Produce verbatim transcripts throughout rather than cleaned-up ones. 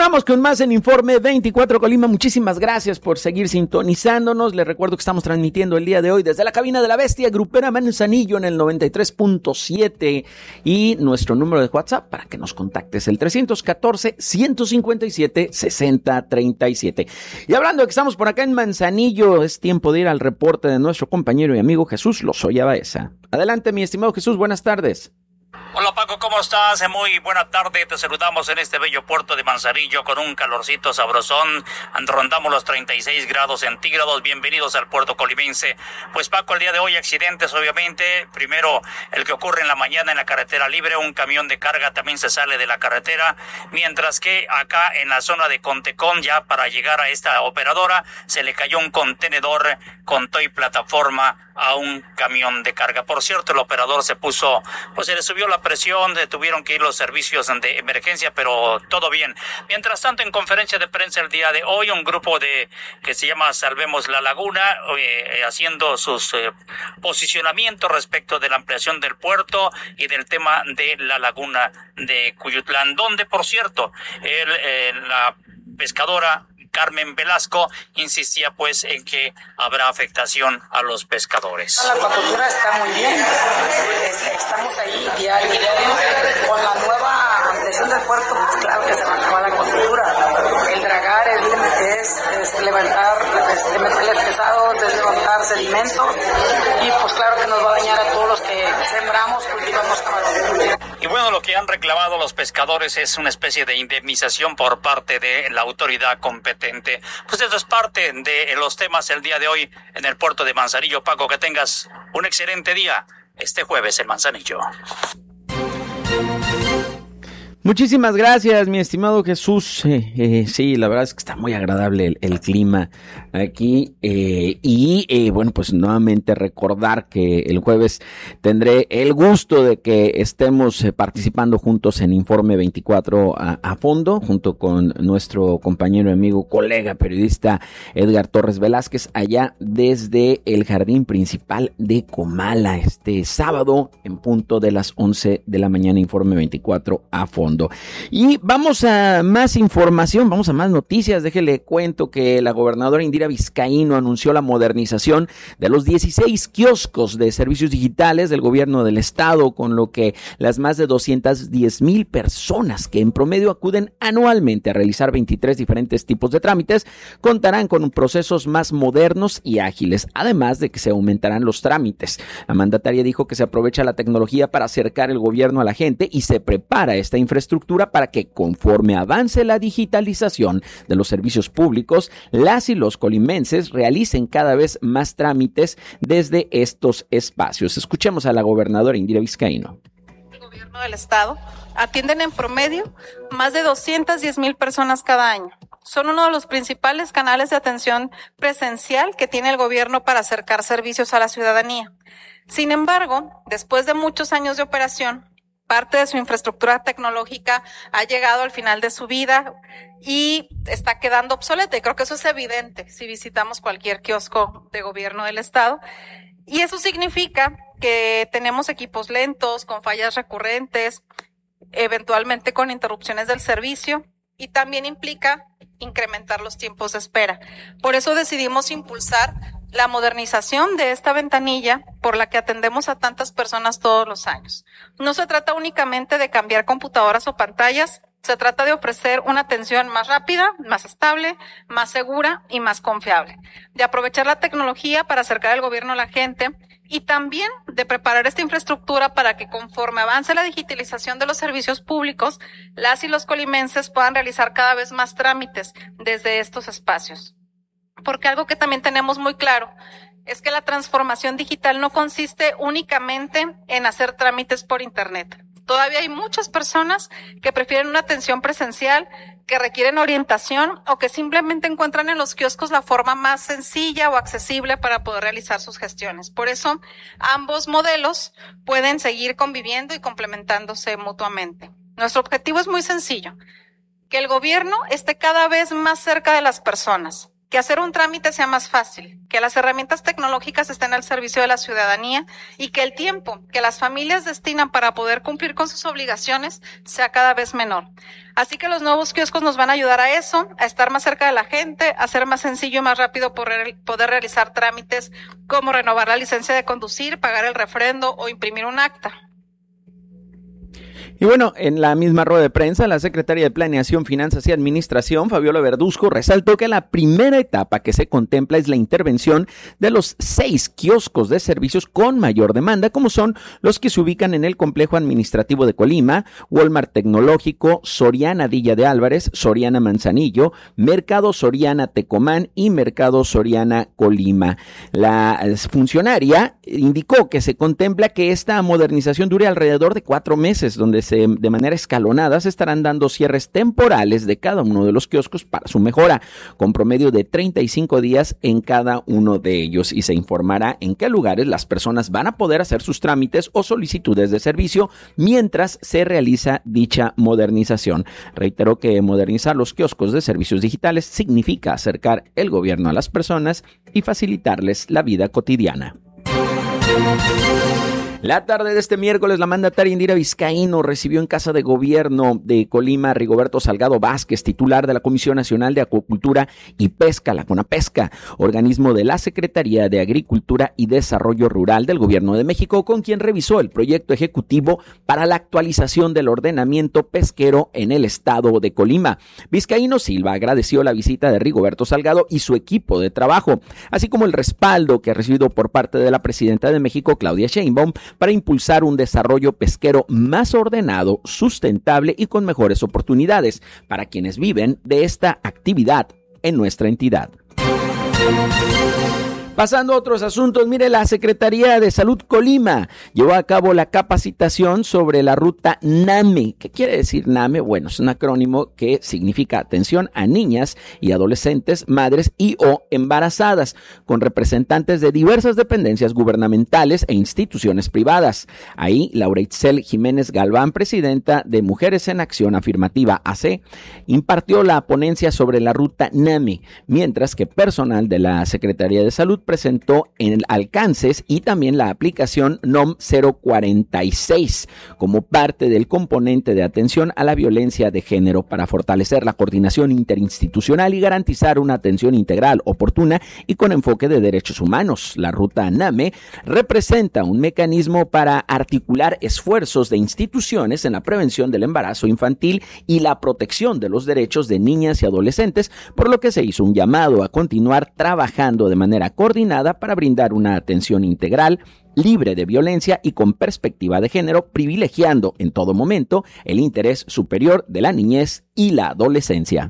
Continuamos con más en Informe veinticuatro Colima. Muchísimas gracias por seguir sintonizándonos. Les recuerdo que estamos transmitiendo el día de hoy desde la cabina de la Bestia Grupera Manzanillo en el noventa y tres punto siete y nuestro número de WhatsApp para que nos contactes el trescientos catorce, ciento cincuenta y siete, sesenta treinta y siete. Y hablando de que estamos por acá en Manzanillo, es tiempo de ir al reporte de nuestro compañero y amigo Jesús Lozoya Baeza. Adelante, mi estimado Jesús, buenas tardes. Hola Paco, ¿cómo estás? Muy buena tarde, te saludamos en este bello puerto de Manzanillo con un calorcito sabrosón, rondamos los treinta y seis grados centígrados, bienvenidos al puerto colimense. Pues Paco, el día de hoy accidentes obviamente, primero el que ocurre en la mañana en la carretera libre, un camión de carga también se sale de la carretera, mientras que acá en la zona de Contecón, ya para llegar a esta operadora, se le cayó un contenedor con toy plataforma a un camión de carga. Por cierto, el operador se puso, pues se le subió la presión, tuvieron que ir los servicios de emergencia, pero todo bien. Mientras tanto, en conferencia de prensa el día de hoy, un grupo de que se llama Salvemos la Laguna, eh, haciendo sus eh, posicionamientos respecto de la ampliación del puerto y del tema de la laguna de Cuyutlán, donde, por cierto, el, eh, la pescadora Carmen Velasco insistía pues en que habrá afectación a los pescadores. La acuacultura está muy bien, estamos ahí diario, diario, con la nueva ampliación del puerto, pues claro que se va a acabar la acuacultura. El dragar, el límite es, es levantar este, metales pesados, es levantar sedimentos, y pues claro que nos va a dañar a todos los que sembramos, cultivamos camarón. Y bueno, lo que han reclamado los pescadores es una especie de indemnización por parte de la autoridad competente. Pues eso es parte de los temas el día de hoy en el puerto de Manzanillo. Paco, que tengas un excelente día este jueves en Manzanillo. Muchísimas gracias, mi estimado Jesús. Eh, eh, sí, la verdad es que está muy agradable el, el clima aquí. Eh, y eh, bueno, pues nuevamente recordar que el jueves tendré el gusto de que estemos eh, participando juntos en Informe veinticuatro a, a fondo, junto con nuestro compañero, amigo, colega, periodista Edgar Torres Velázquez, allá desde el jardín principal de Comala, este sábado en punto de las once de la mañana, Informe veinticuatro a fondo. Y vamos a más información, vamos a más noticias. Déjele cuento que la gobernadora Indira Vizcaíno anunció la modernización de los dieciséis kioscos de servicios digitales del gobierno del estado, con lo que las más de doscientas diez mil personas que en promedio acuden anualmente a realizar veintitrés diferentes tipos de trámites contarán con procesos más modernos y ágiles, además de que se aumentarán los trámites. La mandataria dijo que se aprovecha la tecnología para acercar el gobierno a la gente y se prepara esta infraestructura para que, conforme avance la digitalización de los servicios públicos, las y los colimenses realicen cada vez más trámites desde estos espacios. Escuchemos a la gobernadora Indira Vizcaíno. El gobierno del estado atienden en promedio más de doscientas diez mil personas cada año. Son uno de los principales canales de atención presencial que tiene el gobierno para acercar servicios a la ciudadanía. Sin embargo, después de muchos años de operación, parte de su infraestructura tecnológica ha llegado al final de su vida y está quedando obsoleta. Y creo que eso es evidente si visitamos cualquier kiosco de gobierno del estado. Y eso significa que tenemos equipos lentos, con fallas recurrentes, eventualmente con interrupciones del servicio, y también implica incrementar los tiempos de espera. Por eso decidimos impulsar la modernización de esta ventanilla por la que atendemos a tantas personas todos los años. No se trata únicamente de cambiar computadoras o pantallas, se trata de ofrecer una atención más rápida, más estable, más segura y más confiable, de aprovechar la tecnología para acercar al gobierno a la gente y también de preparar esta infraestructura para que, conforme avance la digitalización de los servicios públicos, las y los colimenses puedan realizar cada vez más trámites desde estos espacios. Porque algo que también tenemos muy claro es que la transformación digital no consiste únicamente en hacer trámites por internet. Todavía hay muchas personas que prefieren una atención presencial, que requieren orientación o que simplemente encuentran en los kioscos la forma más sencilla o accesible para poder realizar sus gestiones. Por eso, ambos modelos pueden seguir conviviendo y complementándose mutuamente. Nuestro objetivo es muy sencillo: que el gobierno esté cada vez más cerca de las personas, que hacer un trámite sea más fácil, que las herramientas tecnológicas estén al servicio de la ciudadanía y que el tiempo que las familias destinan para poder cumplir con sus obligaciones sea cada vez menor. Así que los nuevos kioscos nos van a ayudar a eso, a estar más cerca de la gente, a hacer más sencillo y más rápido poder, poder realizar trámites como renovar la licencia de conducir, pagar el refrendo o imprimir un acta. Y bueno, en la misma rueda de prensa, la secretaria de Planeación, Finanzas y Administración, Fabiola Verduzco, resaltó que la primera etapa que se contempla es la intervención de los seis kioscos de servicios con mayor demanda, como son los que se ubican en el complejo administrativo de Colima, Walmart Tecnológico, Soriana Villa de Álvarez, Soriana Manzanillo, Mercado Soriana Tecomán y Mercado Soriana Colima. La funcionaria indicó que se contempla que esta modernización dure alrededor de cuatro meses, donde se, de manera escalonada se estarán dando cierres temporales de cada uno de los kioscos para su mejora, con promedio de treinta y cinco días en cada uno de ellos, y se informará en qué lugares las personas van a poder hacer sus trámites o solicitudes de servicio mientras se realiza dicha modernización. Reiteró que modernizar los kioscos de servicios digitales significa acercar el gobierno a las personas y facilitarles la vida cotidiana. La tarde de este miércoles, la mandataria Indira Vizcaíno recibió en Casa de Gobierno de Colima a Rigoberto Salgado Vázquez, titular de la Comisión Nacional de Acuacultura y Pesca, la CONAPESCA, organismo de la Secretaría de Agricultura y Desarrollo Rural del Gobierno de México, con quien revisó el proyecto ejecutivo para la actualización del ordenamiento pesquero en el estado de Colima. Vizcaíno Silva agradeció la visita de Rigoberto Salgado y su equipo de trabajo, así como el respaldo que ha recibido por parte de la presidenta de México, Claudia Sheinbaum, para impulsar un desarrollo pesquero más ordenado, sustentable y con mejores oportunidades para quienes viven de esta actividad en nuestra entidad. Pasando a otros asuntos, mire, la Secretaría de Salud Colima llevó a cabo la capacitación sobre la ruta NAME. ¿Qué quiere decir NAME? Bueno, es un acrónimo que significa atención a niñas y adolescentes, madres y o embarazadas, con representantes de diversas dependencias gubernamentales e instituciones privadas. Ahí, Laura Itzel Jiménez Galván, presidenta de Mujeres en Acción Afirmativa A C, impartió la ponencia sobre la ruta NAME, mientras que personal de la Secretaría de Salud presentó en alcances y también la aplicación N O M cero cuarenta y seis como parte del componente de atención a la violencia de género para fortalecer la coordinación interinstitucional y garantizar una atención integral, oportuna y con enfoque de derechos humanos. La ruta NAME representa un mecanismo para articular esfuerzos de instituciones en la prevención del embarazo infantil y la protección de los derechos de niñas y adolescentes, por lo que se hizo un llamado a continuar trabajando de manera coordinada para brindar una atención integral, libre de violencia y con perspectiva de género, privilegiando en todo momento el interés superior de la niñez y la adolescencia.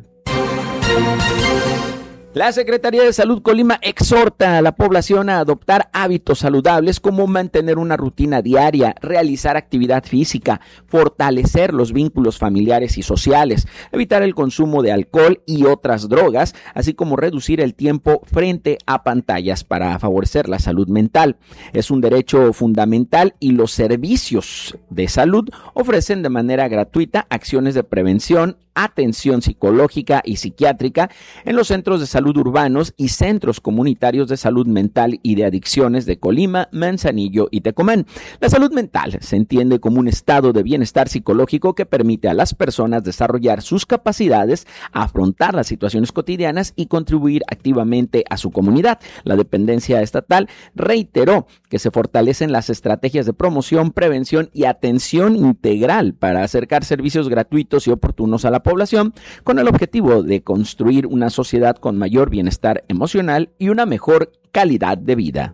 La Secretaría de Salud Colima exhorta a la población a adoptar hábitos saludables como mantener una rutina diaria, realizar actividad física, fortalecer los vínculos familiares y sociales, evitar el consumo de alcohol y otras drogas, así como reducir el tiempo frente a pantallas para favorecer la salud mental. Es un derecho fundamental y los servicios de salud ofrecen de manera gratuita acciones de prevención, atención psicológica y psiquiátrica en los centros de salud urbanos y centros comunitarios de salud mental y de adicciones de Colima, Manzanillo y Tecomán. La salud mental se entiende como un estado de bienestar psicológico que permite a las personas desarrollar sus capacidades, afrontar las situaciones cotidianas y contribuir activamente a su comunidad. La dependencia estatal reiteró que se fortalecen las estrategias de promoción, prevención y atención integral para acercar servicios gratuitos y oportunos a la población, con el objetivo de construir una sociedad con mayor bienestar emocional y una mejor calidad de vida.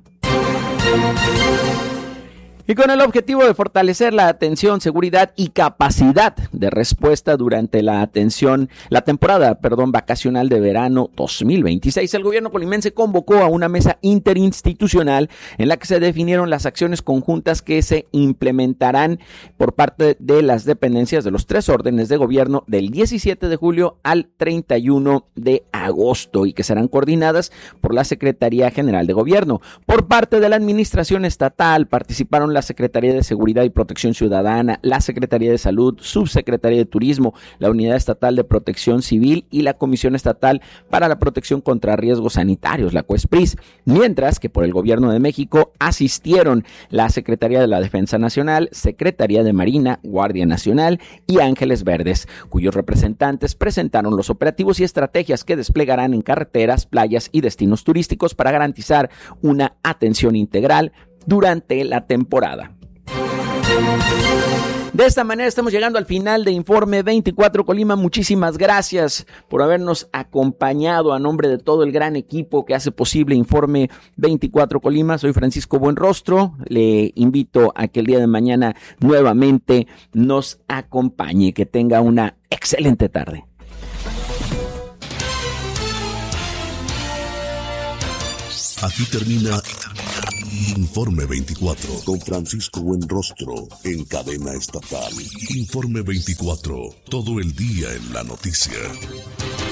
Y con el objetivo de fortalecer la atención, seguridad y capacidad de respuesta durante la atención, la temporada, perdón, vacacional de verano dos mil veintiséis, el gobierno colimense convocó a una mesa interinstitucional en la que se definieron las acciones conjuntas que se implementarán por parte de las dependencias de los tres órdenes de gobierno del diecisiete de julio al treinta y uno de agosto y que serán coordinadas por la Secretaría General de Gobierno. Por parte de la Administración Estatal participaron la Secretaría de Seguridad y Protección Ciudadana, la Secretaría de Salud, Subsecretaría de Turismo, la Unidad Estatal de Protección Civil y la Comisión Estatal para la Protección contra Riesgos Sanitarios, la COESPRIS, mientras que por el Gobierno de México asistieron la Secretaría de la Defensa Nacional, Secretaría de Marina, Guardia Nacional y Ángeles Verdes, cuyos representantes presentaron los operativos y estrategias que desplegarán en carreteras, playas y destinos turísticos para garantizar una atención integral durante la temporada. De esta manera estamos llegando al final de Informe veinticuatro Colima. Muchísimas gracias por habernos acompañado a nombre de todo el gran equipo que hace posible Informe veinticuatro Colima. Soy Francisco Buenrostro. Le invito a que el día de mañana nuevamente nos acompañe. Que tenga una excelente tarde. Aquí termina Informe veinticuatro con Francisco Buenrostro en cadena estatal. Informe veinticuatro, todo el día en la noticia.